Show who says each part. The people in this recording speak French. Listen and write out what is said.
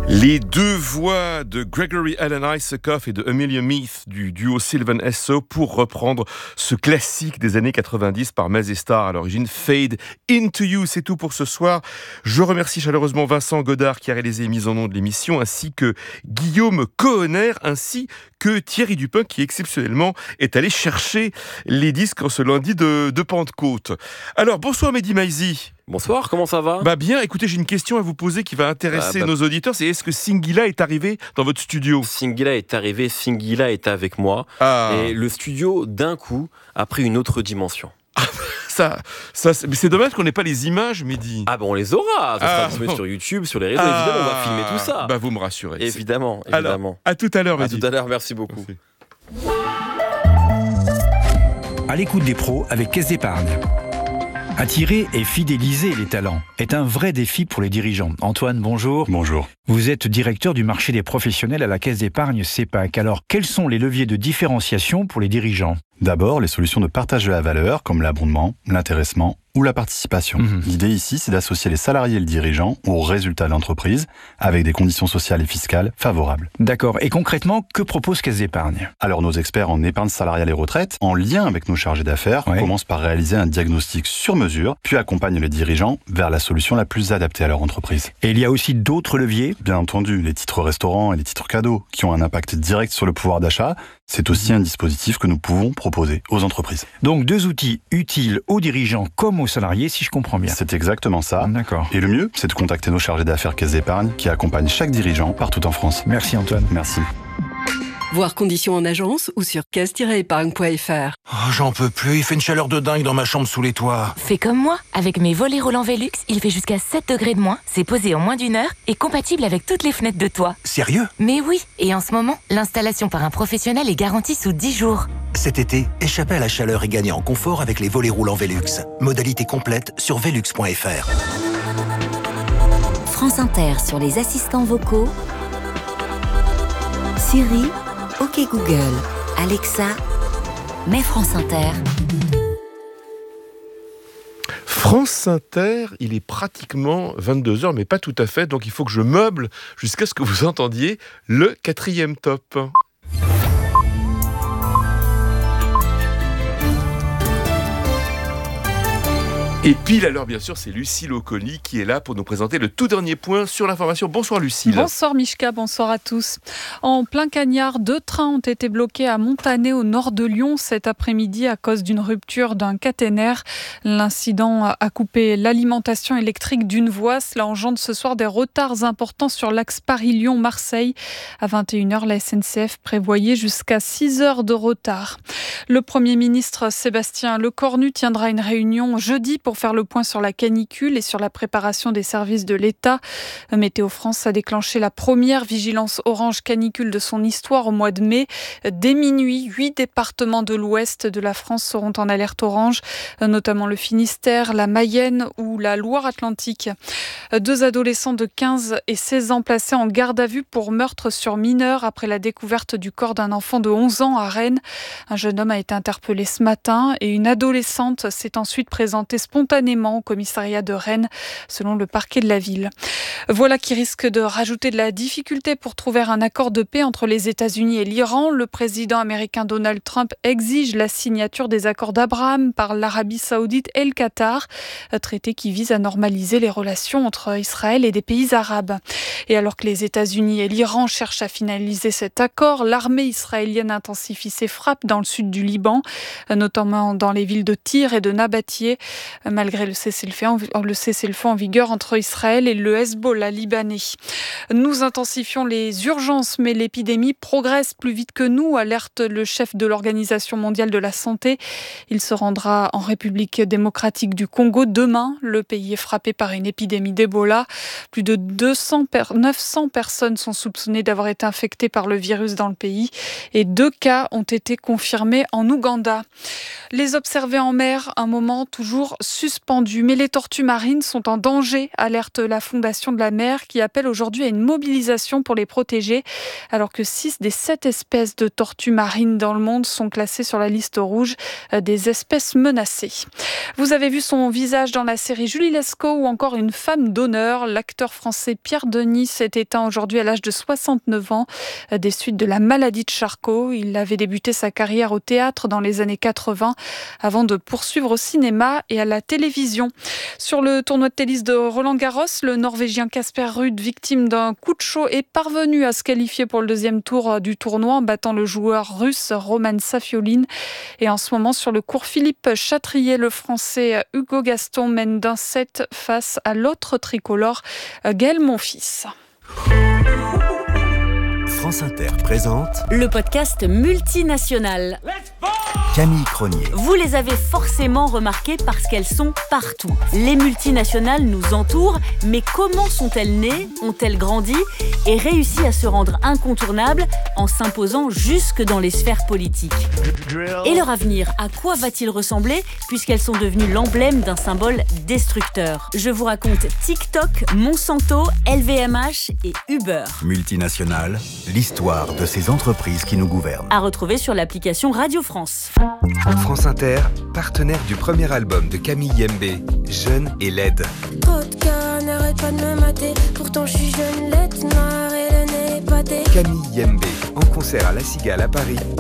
Speaker 1: Les deux voix de Gregory Alan Isakov et de Amelia Meath du duo Sylvan Esso pour reprendre ce classique des années 90 par Mazzy Star à l'origine, Fade Into You. C'est tout pour ce soir. Je remercie chaleureusement Vincent Godard qui a réalisé les mises en ondes de l'émission, ainsi que Guillaume Cohenner, ainsi que Thierry Dupin qui exceptionnellement est allé chercher les disques ce lundi de Pentecôte. Alors bonsoir Mehdi Maizi.
Speaker 2: Bonsoir, comment ça va ?
Speaker 1: Bien, écoutez, j'ai une question à vous poser qui va intéresser nos auditeurs, c'est est-ce que Singila est arrivé dans votre studio ?
Speaker 2: Singila est arrivé, Singila est avec moi, et le studio, d'un coup, a pris une autre dimension.
Speaker 1: Mais c'est dommage qu'on n'ait pas les images, Mehdi.
Speaker 2: On les aura, ça sera disponible sur YouTube, sur les réseaux, évidemment, on va filmer tout ça.
Speaker 1: Vous me rassurez.
Speaker 2: Évidemment.
Speaker 1: Alors, à tout à l'heure, Mehdi.
Speaker 2: À tout à l'heure, merci beaucoup.
Speaker 1: Merci.
Speaker 3: À l'écoute des pros avec Caisse d'Épargne. Attirer et fidéliser les talents est un vrai défi pour les dirigeants. Antoine, bonjour.
Speaker 4: Bonjour.
Speaker 3: Vous êtes directeur du marché des professionnels à la Caisse d'Épargne CEPAC. Alors, quels sont les leviers de différenciation pour les dirigeants ?
Speaker 4: D'abord, les solutions de partage de la valeur, comme l'abondement, l'intéressement ou la participation. L'idée ici, c'est d'associer les salariés et le dirigeant aux résultats de l'entreprise avec des conditions sociales et fiscales favorables.
Speaker 3: D'accord. Et concrètement, que propose Caisse d'Épargne ?
Speaker 4: Alors, nos experts en épargne salariale et retraite, en lien avec nos chargés d'affaires, commencent par réaliser un diagnostic sur mesure, puis accompagnent les dirigeants vers la solution la plus adaptée à leur entreprise.
Speaker 3: Et il y a aussi d'autres leviers ?
Speaker 4: Bien entendu, les titres restaurants et les titres cadeaux, qui ont un impact direct sur le pouvoir d'achat, c'est aussi un dispositif que nous pouvons proposer aux entreprises.
Speaker 3: Donc, deux outils utiles aux dirigeants comme aux salariés, si je comprends bien.
Speaker 4: C'est exactement ça.
Speaker 3: D'accord.
Speaker 4: Et le mieux, c'est de contacter nos chargés d'affaires Caisse d'Épargne qui accompagnent chaque dirigeant partout en France.
Speaker 3: Merci Antoine.
Speaker 4: Merci.
Speaker 5: Voir conditions en agence ou sur caisse-épargne.fr.
Speaker 6: Oh, j'en peux plus, il fait une chaleur de dingue dans ma chambre sous les toits.
Speaker 7: Fais comme moi, avec mes volets roulants Velux, il fait jusqu'à 7 degrés de moins, c'est posé en moins d'une heure et compatible avec toutes les fenêtres de toit.
Speaker 6: Sérieux ?
Speaker 7: Mais oui, et en ce moment, l'installation par un professionnel est garantie sous 10 jours.
Speaker 6: Cet été, échappez à la chaleur et gagnez en confort avec les volets roulants Velux. Modalité complète sur velux.fr.
Speaker 8: France Inter sur les assistants vocaux. Siri, OK Google, Alexa, mets France Inter.
Speaker 1: France Inter, il est pratiquement 22h, mais pas tout à fait, donc il faut que je meuble jusqu'à ce que vous entendiez le 4e top. Et pile alors, bien sûr, c'est Lucille Oconi qui est là pour nous présenter le tout dernier point sur l'information. Bonsoir Lucille.
Speaker 9: Bonsoir Mishka, bonsoir à tous. En plein cagnard, 2 trains ont été bloqués à Montané au nord de Lyon cet après-midi à cause d'une rupture d'un caténaire. L'incident a coupé l'alimentation électrique d'une voie. Cela engendre ce soir des retards importants sur l'axe Paris-Lyon-Marseille. À 21h, la SNCF prévoyait jusqu'à 6 heures de retard. Le Premier ministre Sébastien Lecornu tiendra une réunion jeudi pour faire le point sur la canicule et sur la préparation des services de l'État. Météo France a déclenché la première vigilance orange canicule de son histoire au mois de mai. Dès minuit, 8 départements de l'ouest de la France seront en alerte orange, notamment le Finistère, la Mayenne ou la Loire-Atlantique. 2 adolescents de 15 et 16 ans placés en garde à vue pour meurtre sur mineur après la découverte du corps d'un enfant de 11 ans à Rennes. Un jeune homme a été interpellé ce matin et une adolescente s'est ensuite présentée spontanément au commissariat de Rennes, selon le parquet de la ville. Voilà qui risque de rajouter de la difficulté pour trouver un accord de paix entre les États-Unis et l'Iran. Le président américain Donald Trump exige la signature des accords d'Abraham par l'Arabie Saoudite et le Qatar, traité qui vise à normaliser les relations entre Israël et des pays arabes. Et alors que les États-Unis et l'Iran cherchent à finaliser cet accord, l'armée israélienne intensifie ses frappes dans le sud du Liban, notamment dans les villes de Tyr et de Nabatie, malgré le cessez-le-feu en vigueur entre Israël et le Hezbollah libanais. Nous intensifions les urgences, mais l'épidémie progresse plus vite que nous, alerte le chef de l'Organisation mondiale de la santé. Il se rendra en République démocratique du Congo demain. Le pays est frappé par une épidémie d'Ebola. Plus de 900 personnes sont soupçonnées d'avoir été infectées par le virus dans le pays et 2 cas ont été confirmés en Ouganda. Les observer en mer, un moment toujours suspendu. Mais les tortues marines sont en danger, alerte la Fondation de la mer qui appelle aujourd'hui à une mobilisation pour les protéger, alors que 6 des 7 espèces de tortues marines dans le monde sont classées sur la liste rouge des espèces menacées. Vous avez vu son visage dans la série Julie Lescaut ou encore Une femme d'honneur. L'acteur français Pierre Denis s'est éteint aujourd'hui à l'âge de 69 ans des suites de la maladie de Charcot. Il avait débuté sa carrière au théâtre dans les années 80 avant de poursuivre au cinéma et à la télévision. Sur le tournoi de tennis de Roland-Garros, le Norvégien Casper Ruud, victime d'un coup de chaud, est parvenu à se qualifier pour le deuxième tour du tournoi en battant le joueur russe Roman Safiolin. Et en ce moment, sur le court Philippe Chatrier, le Français Hugo Gaston mène d'un set face à l'autre tricolore Gaël Monfils.
Speaker 6: France Inter présente
Speaker 10: le podcast multinational.
Speaker 6: Camille Cronier.
Speaker 10: Vous les avez forcément remarquées parce qu'elles sont partout. Les multinationales nous entourent, mais comment sont-elles nées, ont-elles grandi et réussi à se rendre incontournables en s'imposant jusque dans les sphères politiques ? Et leur avenir, à quoi va-t-il ressembler puisqu'elles sont devenues l'emblème d'un symbole destructeur ? Je vous raconte TikTok, Monsanto, LVMH et Uber.
Speaker 6: Multinationales, l'histoire de ces entreprises qui nous gouvernent.
Speaker 10: À retrouver sur l'application Radio France.
Speaker 11: France Inter, partenaire du premier album de Camille Yembe, Jeune et laide.
Speaker 12: Trop de cas, n'arrête pas de me mater. Pourtant je suis jeune, laide, noire et le nez épaté.
Speaker 11: Camille Yembe, en concert à La Cigale à Paris.